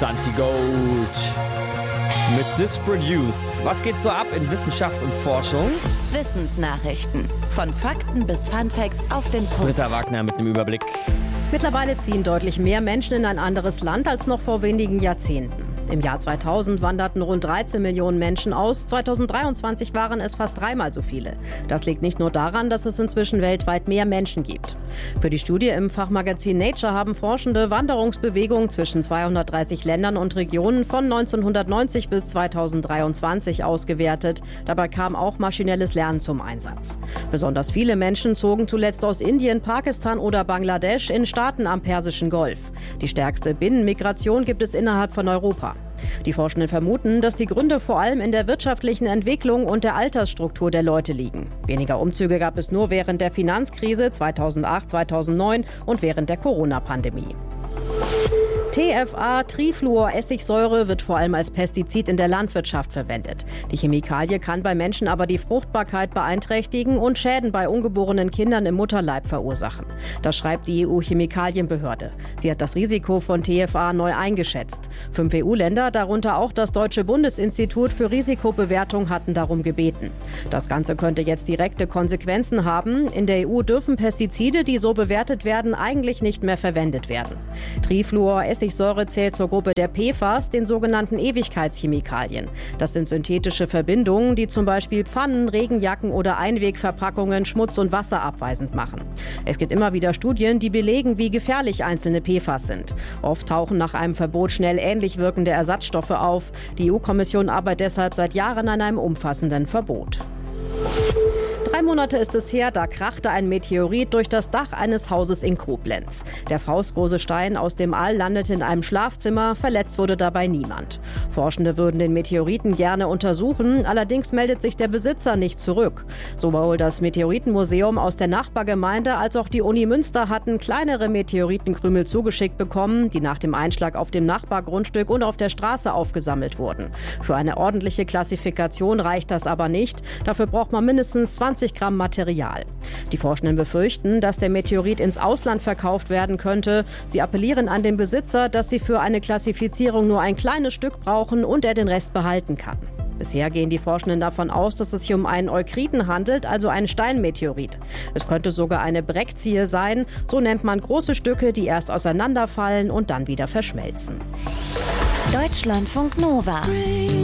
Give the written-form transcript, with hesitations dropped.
Santi Gold mit Disparate Youth. Was geht so ab in Wissenschaft und Forschung? Wissensnachrichten. Von Fakten bis Funfacts auf den Punkt. Britta Wagner mit einem Überblick. Mittlerweile ziehen deutlich mehr Menschen in ein anderes Land als noch vor wenigen Jahrzehnten. Im Jahr 2000 wanderten rund 13 Millionen Menschen aus. 2023 waren es fast dreimal so viele. Das liegt nicht nur daran, dass es inzwischen weltweit mehr Menschen gibt. Für die Studie im Fachmagazin Nature haben Forschende Wanderungsbewegungen zwischen 230 Ländern und Regionen von 1990 bis 2023 ausgewertet. Dabei kam auch maschinelles Lernen zum Einsatz. Besonders viele Menschen zogen zuletzt aus Indien, Pakistan oder Bangladesch in Staaten am Persischen Golf. Die stärkste Binnenmigration gibt es innerhalb von Europa. Die Forschenden vermuten, dass die Gründe vor allem in der wirtschaftlichen Entwicklung und der Altersstruktur der Leute liegen. Weniger Umzüge gab es nur während der Finanzkrise 2008, 2009 und während der Corona-Pandemie. TFA, Trifluoressigsäure, wird vor allem als Pestizid in der Landwirtschaft verwendet. Die Chemikalie kann bei Menschen aber die Fruchtbarkeit beeinträchtigen und Schäden bei ungeborenen Kindern im Mutterleib verursachen. Das schreibt die EU-Chemikalienbehörde. Sie hat das Risiko von TFA neu eingeschätzt. 5 EU-Länder, darunter auch das Deutsche Bundesinstitut für Risikobewertung, hatten darum gebeten. Das Ganze könnte jetzt direkte Konsequenzen haben. In der EU dürfen Pestizide, die so bewertet werden, eigentlich nicht mehr verwendet werden. Trifluoressigsäure zählt zur Gruppe der PFAS, den sogenannten Ewigkeitschemikalien. Das sind synthetische Verbindungen, die zum Beispiel Pfannen, Regenjacken oder Einwegverpackungen schmutz- und wasserabweisend machen. Es gibt immer wieder Studien, die belegen, wie gefährlich einzelne PFAS sind. Oft tauchen nach einem Verbot schnell ähnlich wirkende Ersatzstoffe auf. Die EU-Kommission arbeitet deshalb seit Jahren an einem umfassenden Verbot. 3 Monate ist es her, da krachte ein Meteorit durch das Dach eines Hauses in Koblenz. Der faustgroße Stein aus dem All landete in einem Schlafzimmer, verletzt wurde dabei niemand. Forschende würden den Meteoriten gerne untersuchen, allerdings meldet sich der Besitzer nicht zurück. Sowohl das Meteoritenmuseum aus der Nachbargemeinde als auch die Uni Münster hatten kleinere Meteoritenkrümel zugeschickt bekommen, die nach dem Einschlag auf dem Nachbargrundstück und auf der Straße aufgesammelt wurden. Für eine ordentliche Klassifikation reicht das aber nicht. Dafür braucht man mindestens 20 Gramm Material. Die Forschenden befürchten, dass der Meteorit ins Ausland verkauft werden könnte. Sie appellieren an den Besitzer, dass sie für eine Klassifizierung nur ein kleines Stück brauchen und er den Rest behalten kann. Bisher gehen die Forschenden davon aus, dass es sich um einen Eukriden handelt, also einen Steinmeteorit. Es könnte sogar eine Brekzie sein. So nennt man große Stücke, die erst auseinanderfallen und dann wieder verschmelzen. Deutschlandfunk Nova.